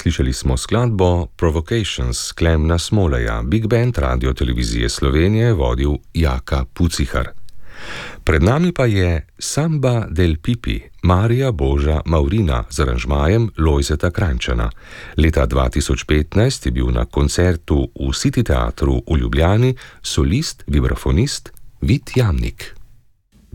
Slišali smo skladbo Provocations Klemna Smoleja, Big Band Radio Televizije Slovenije vodil Jaka Pucihar. Pred nami pa je Samba del Pipi Marija Boža Maurina z aranžmajem Lojzeta Krajnčana. Leta 2015 je bil na koncertu v City teatru v Ljubljani solist, vibrafonist Vid Jamnik.